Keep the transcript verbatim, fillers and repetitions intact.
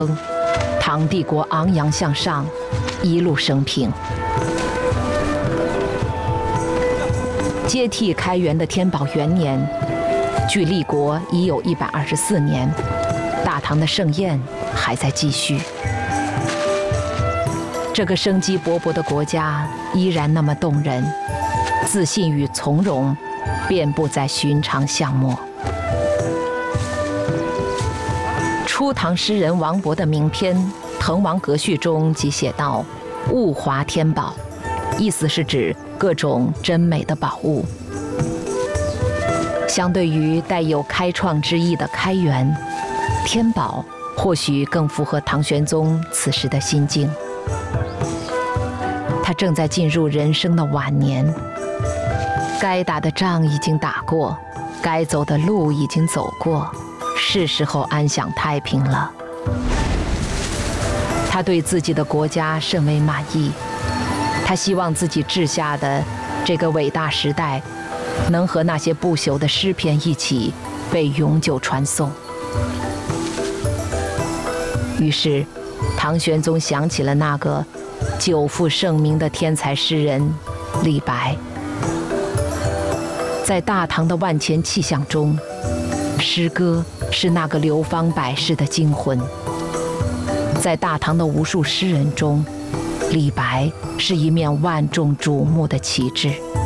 唐帝国昂扬向上，一路升平。接替开元的天宝元年，距立国已有一百二十四年，大唐的盛宴还在继续。这个生机勃勃的国家依然那么动人，自信与从容遍布在寻常巷陌。初唐诗人王勃的名篇《滕王阁序》中即写道：“物华天宝”，意思是指各种珍美的宝物。相对于带有开创之意的开元，天宝或许更符合唐玄宗此时的心境。他正在进入人生的晚年，该打的仗已经打过，该走的路已经走过，是时候安享太平了。他对自己的国家甚为满意，他希望自己治下的这个伟大时代，能和那些不朽的诗篇一起被永久传颂。于是，唐玄宗想起了那个久负盛名的天才诗人李白。在大唐的万千气象中，诗歌是那个流芳百世的精魂。在大唐的无数诗人中，李白是一面万众瞩目的旗帜。